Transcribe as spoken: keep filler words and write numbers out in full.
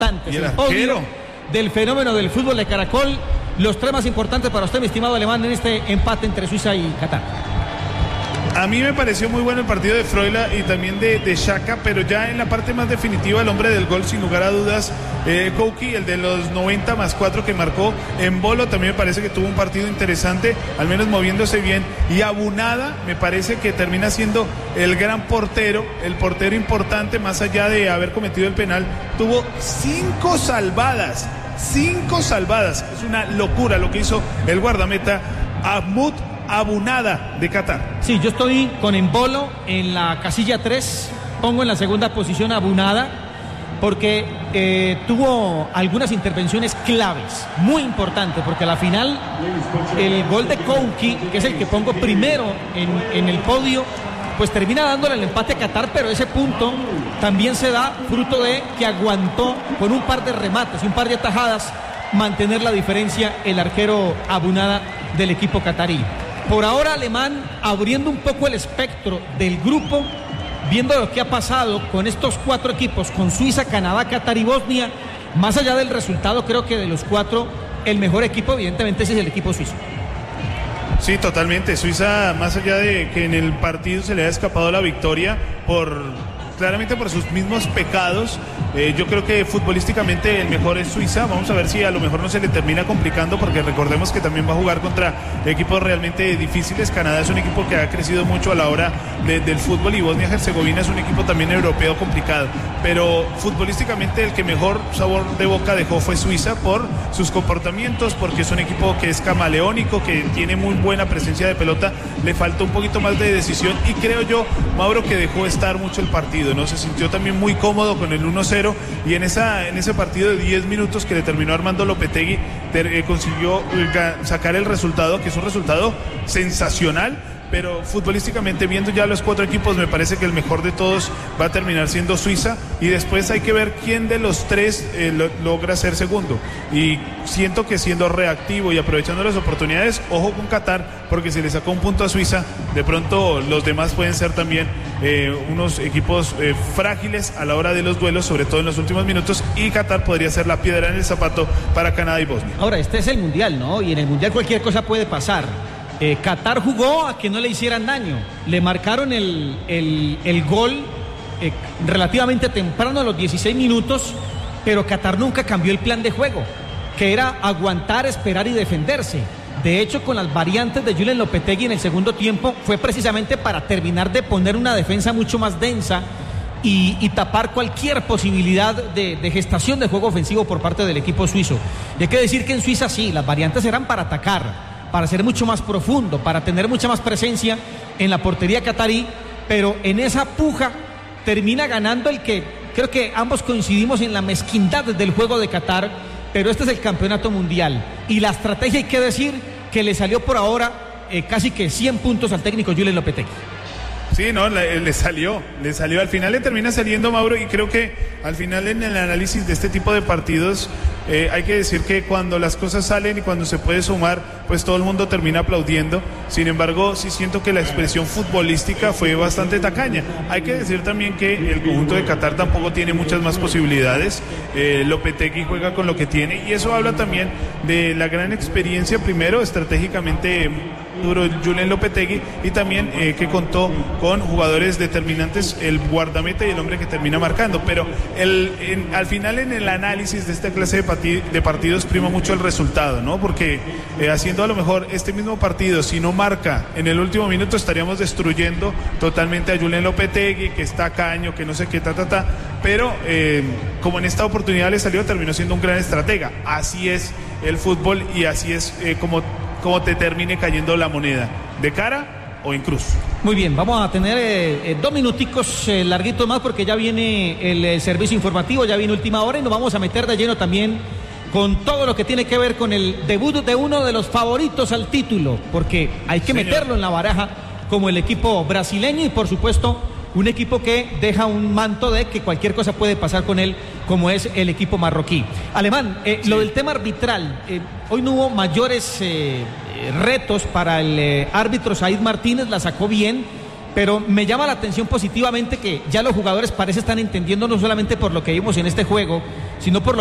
Y el arquero del fenómeno del fútbol de Caracol. Los tres más importantes para usted, mi estimado Alemán, en este empate entre Suiza y Qatar. A mí me pareció muy bueno el partido de Freuler y también de, de Xhaka, pero ya en la parte más definitiva el hombre del gol, sin lugar a dudas, eh, Kouki, el de los noventa más cuatro que marcó. En Bolo también me parece que tuvo un partido interesante, al menos moviéndose bien. Y Abunada me parece que termina siendo el gran portero, el portero importante, más allá de haber cometido el penal. Tuvo cinco salvadas, cinco salvadas. Es una locura lo que hizo el guardameta Ahmad Abunada de Qatar. Sí, yo estoy con Embolo en la casilla tres, pongo en la segunda posición a Abunada, porque eh, tuvo algunas intervenciones claves, muy importantes, porque a la final el gol de Kouki, que es el que pongo primero en, en el podio, pues termina dándole el empate a Qatar, pero ese punto también se da fruto de que aguantó con un par de remates y un par de atajadas mantener la diferencia el arquero Abunada del equipo catarí. Por ahora, Alemán, abriendo un poco el espectro del grupo, viendo lo que ha pasado con estos cuatro equipos, con Suiza, Canadá, Qatar y Bosnia, más allá del resultado, creo que de los cuatro, el mejor equipo, evidentemente, ese es el equipo suizo. Sí, totalmente. Suiza, más allá de que en el partido se le haya escapado la victoria por... claramente por sus mismos pecados, eh, yo creo que futbolísticamente el mejor es Suiza. Vamos a ver si a lo mejor no se le termina complicando, porque recordemos que también va a jugar contra equipos realmente difíciles. Canadá es un equipo que ha crecido mucho a la hora de, del fútbol, y Bosnia-Herzegovina es un equipo también europeo complicado, pero futbolísticamente el que mejor sabor de boca dejó fue Suiza, por sus comportamientos, porque es un equipo que es camaleónico, que tiene muy buena presencia de pelota. Le faltó un poquito más de decisión, y creo yo, Mauro, que dejó estar mucho el partido, ¿no? Se sintió también muy cómodo con el uno cero, y en esa en ese partido de diez minutos que le terminó Armando Lopetegui, ter, eh, consiguió eh, sacar el resultado, que es un resultado sensacional. Pero futbolísticamente, viendo ya los cuatro equipos, me parece que el mejor de todos va a terminar siendo Suiza, y después hay que ver quién de los tres eh, lo, logra ser segundo. Y siento que siendo reactivo y aprovechando las oportunidades, ojo con Qatar, porque si le sacó un punto a Suiza, de pronto los demás pueden ser también eh, unos equipos eh, frágiles a la hora de los duelos, sobre todo en los últimos minutos, y Qatar podría ser la piedra en el zapato para Canadá y Bosnia. Ahora, este es el Mundial, ¿no? Y en el Mundial cualquier cosa puede pasar. Eh, Qatar jugó a que no le hicieran daño. Le marcaron el, el, el gol eh, relativamente temprano, a los dieciséis minutos, pero Qatar nunca cambió el plan de juego, que era aguantar, esperar y defenderse. De hecho, con las variantes de Julen Lopetegui en el segundo tiempo, fue precisamente para terminar de poner una defensa mucho más densa y, y tapar cualquier posibilidad de, de gestación de juego ofensivo por parte del equipo suizo. Y hay que decir que en Suiza sí, las variantes eran para atacar, para ser mucho más profundo, para tener mucha más presencia en la portería catarí, pero en esa puja termina ganando el que creo que ambos coincidimos en la mezquindad del juego de Qatar, pero este es el campeonato mundial, y la estrategia, hay que decir que le salió por ahora eh, casi que cien puntos al técnico Julen Lopetegui. Sí, no, le, le salió, le salió, al final le termina saliendo, Mauro, y creo que al final en el análisis de este tipo de partidos eh, hay que decir que cuando las cosas salen y cuando se puede sumar, pues todo el mundo termina aplaudiendo. Sin embargo, sí siento que la expresión futbolística fue bastante tacaña. Hay que decir también que el conjunto de Qatar tampoco tiene muchas más posibilidades. eh, Lopetegui juega con lo que tiene, y eso habla también de la gran experiencia, primero estratégicamente duro Julen Lopetegui, y también eh, que contó con jugadores determinantes, el guardameta y el hombre que termina marcando. Pero el, en, al final, en el análisis de esta clase de, partid, de partidos prima mucho el resultado, ¿no? Porque eh, haciendo a lo mejor este mismo partido, si no marca en el último minuto, estaríamos destruyendo totalmente a Julen Lopetegui, que está caño, que no sé qué, ta, ta, ta. Pero eh, como en esta oportunidad le salió, terminó siendo un gran estratega. Así es el fútbol, y así es eh, como, como te termine cayendo la moneda, de cara o en cruz. Muy bien, vamos a tener eh, eh, dos minuticos eh, larguitos más, porque ya viene el, el servicio informativo, ya viene última hora, y nos vamos a meter de lleno también con todo lo que tiene que ver con el debut de uno de los favoritos al título, porque hay que Señor. meterlo en la baraja como el equipo brasileño, y por supuesto un equipo que deja un manto de que cualquier cosa puede pasar con él, como es el equipo marroquí. Alemán, eh, sí. Lo del tema arbitral, eh, hoy no hubo mayores eh, retos para el eh, árbitro Said Martínez, la sacó bien, Pero me llama la atención positivamente que ya los jugadores parece están entendiendo no solamente por lo que vimos en este juego, sino por lo